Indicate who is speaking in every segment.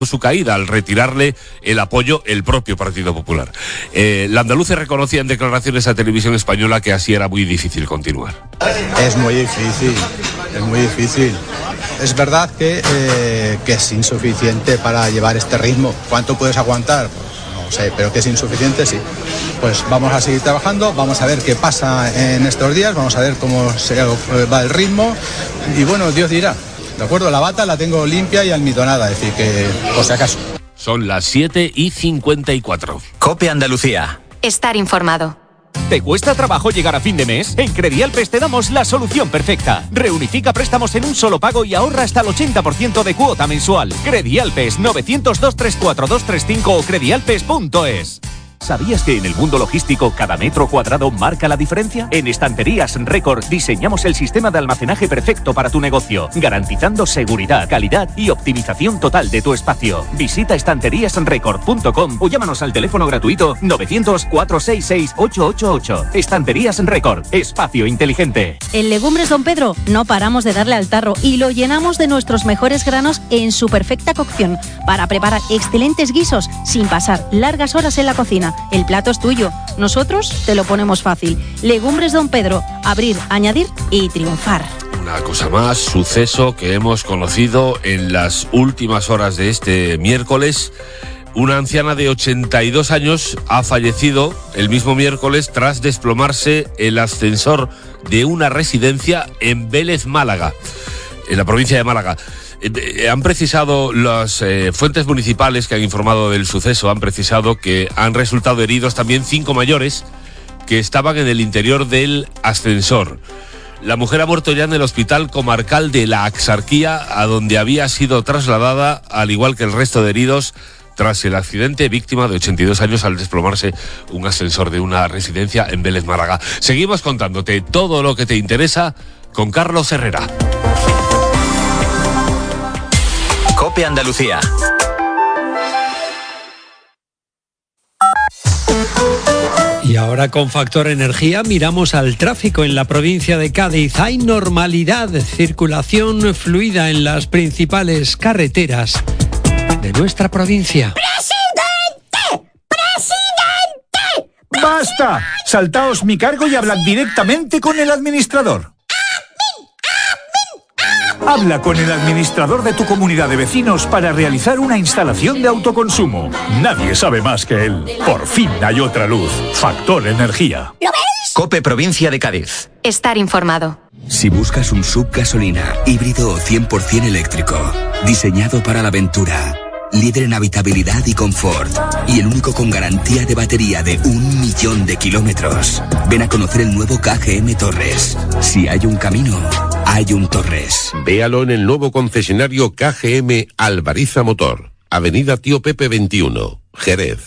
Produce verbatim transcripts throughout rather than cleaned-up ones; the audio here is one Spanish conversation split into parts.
Speaker 1: su caída al retirarle el apoyo el propio Partido Popular. Eh, la andaluza reconocía en declaraciones a Televisión Española que así era muy difícil continuar.
Speaker 2: Es muy difícil, es muy difícil. Es verdad que, eh, que es insuficiente para llevar este ritmo. ¿Cuánto puedes aguantar? Pues no sé, pero que es insuficiente, sí. Pues vamos a seguir trabajando, vamos a ver qué pasa en estos días, vamos a ver cómo se va el ritmo y bueno, Dios dirá. De acuerdo, la bata la tengo limpia y almidonada, es decir, que por si acaso.
Speaker 1: Son las siete y cincuenta y cuatro.
Speaker 3: COPE Andalucía.
Speaker 4: Estar informado.
Speaker 5: ¿Te cuesta trabajo llegar a fin de mes? En Credialpes te damos la solución perfecta. Reunifica préstamos en un solo pago y ahorra hasta el ochenta por ciento de cuota mensual. Credialpes nueve cero cero, dos tres cuatro, dos tres cinco o credialpes punto es. ¿Sabías que en el mundo logístico cada metro cuadrado marca la diferencia? En Estanterías Record diseñamos el sistema de almacenaje perfecto para tu negocio, garantizando seguridad, calidad y optimización total de tu espacio. Visita estanterías record punto com o llámanos al teléfono gratuito novecientos, cuatrocientos sesenta y seis, ochocientos ochenta y ocho. Estanterías Record, espacio inteligente.
Speaker 6: En Legumbres Don Pedro no paramos de darle al tarro y lo llenamos de nuestros mejores granos en su perfecta cocción para preparar excelentes guisos sin pasar largas horas en la cocina. El plato es tuyo, nosotros te lo ponemos fácil. Legumbres Don Pedro, abrir, añadir y triunfar.
Speaker 1: Una cosa más, suceso que hemos conocido en las últimas horas de este miércoles. Una anciana de ochenta y dos años ha fallecido el mismo miércoles tras desplomarse el ascensor de una residencia en Vélez, Málaga, en la provincia de Málaga. Eh, han precisado las eh, fuentes municipales que han informado del suceso, han precisado que han resultado heridos también cinco mayores que estaban en el interior del ascensor. La mujer ha muerto ya en el hospital comarcal de la Axarquía, a donde había sido trasladada, al igual que el resto de heridos, tras el accidente, víctima de ochenta y dos años al desplomarse un ascensor de una residencia en Vélez, Málaga. Seguimos contándote todo lo que te interesa con Carlos Herrera.
Speaker 3: COPE Andalucía.
Speaker 7: Y ahora con Factor Energía miramos al tráfico en la provincia de Cádiz. Hay normalidad, circulación fluida en las principales carreteras de nuestra provincia.
Speaker 8: ¡Presidente! ¡Presidente! ¡Basta! Saltaos mi cargo y hablad directamente con el administrador. Habla con el administrador de tu comunidad de vecinos para realizar una instalación de autoconsumo. Nadie sabe más que él. Por fin hay otra luz. Factor Energía.
Speaker 4: ¿Lo ves?
Speaker 3: COPE Provincia de Cádiz.
Speaker 4: Estar informado.
Speaker 9: Si buscas un sub gasolina, híbrido o cien por ciento eléctrico, diseñado para la aventura, líder en habitabilidad y confort, y el único con garantía de batería de un millón de kilómetros, ven a conocer el nuevo K G M Torres. Si hay un camino, hay un Torres.
Speaker 10: Véalo en el nuevo concesionario K G M Alvariza Motor, Avenida Tío Pepe veintiuno, Jerez.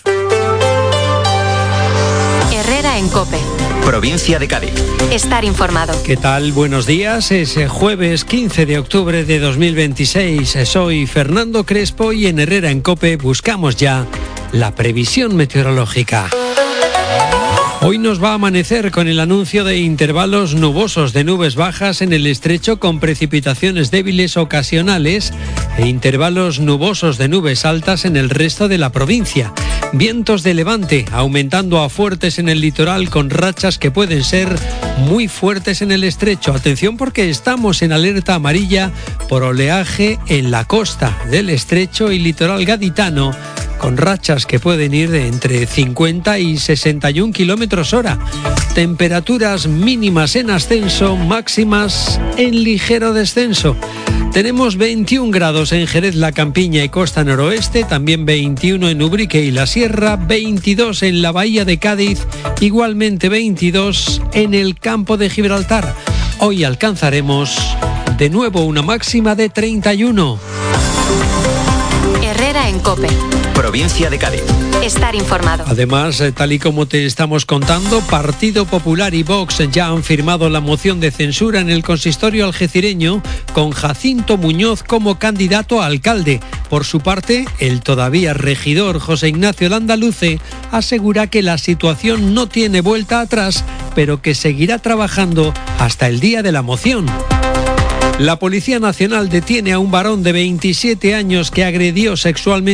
Speaker 4: Herrera en COPE.
Speaker 3: Provincia de Cádiz.
Speaker 4: Estar informado.
Speaker 7: ¿Qué tal? Buenos días. Es jueves quince de octubre de dos mil veintiséis. Soy Fernando Crespo y en Herrera en COPE buscamos ya la previsión meteorológica. Hoy nos va a amanecer con el anuncio de intervalos nubosos de nubes bajas en el estrecho con precipitaciones débiles ocasionales e intervalos nubosos de nubes altas en el resto de la provincia. Vientos de levante aumentando a fuertes en el litoral con rachas que pueden ser muy fuertes en el estrecho. Atención porque estamos en alerta amarilla por oleaje en la costa del estrecho y litoral gaditano, con rachas que pueden ir de entre cincuenta y sesenta y un kilómetros hora. Temperaturas mínimas en ascenso, máximas en ligero descenso. Tenemos veintiún grados en Jerez, La Campiña y Costa Noroeste, también veintiuno en Ubrique y La Sierra, veintidós en la Bahía de Cádiz, igualmente veintidós en el Campo de Gibraltar. Hoy alcanzaremos de nuevo una máxima de treinta y uno.
Speaker 4: Herrera en COPE.
Speaker 3: Provincia de Cádiz.
Speaker 4: Estar informado.
Speaker 7: Además, tal y como te estamos contando, Partido Popular y Vox ya han firmado la moción de censura en el consistorio algecireño con Jacinto Muñoz como candidato a alcalde. Por su parte, el todavía regidor José Ignacio Landaluce asegura que la situación no tiene vuelta atrás, pero que seguirá trabajando hasta el día de la moción. La Policía Nacional detiene a un varón de veintisiete años que agredió sexualmente